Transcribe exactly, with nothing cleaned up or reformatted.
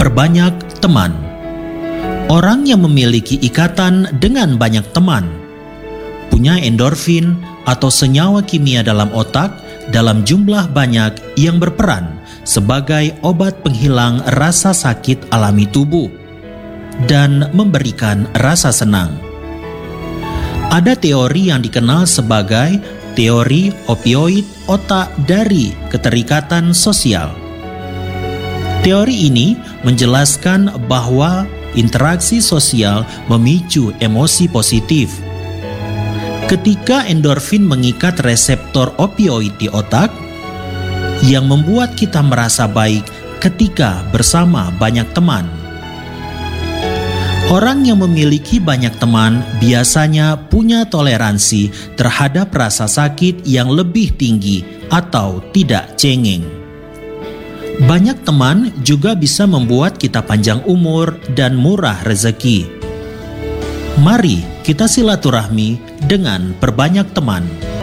Perbanyak teman. Orang yang memiliki ikatan dengan banyak teman punya endorfin atau senyawa kimia dalam otak dalam jumlah banyak yang berperan sebagai obat penghilang rasa sakit alami tubuh dan memberikan rasa senang. Ada teori yang dikenal sebagai teori opioid otak dari keterikatan sosial. Teori ini menjelaskan bahwa interaksi sosial memicu emosi positif. Ketika endorfin mengikat reseptor opioid di otak, yang membuat kita merasa baik ketika bersama banyak teman. Orang yang memiliki banyak teman biasanya punya toleransi terhadap rasa sakit yang lebih tinggi atau tidak cengeng. Banyak teman juga bisa membuat kita panjang umur dan murah rezeki. Mari kita silaturahmi dengan perbanyak teman.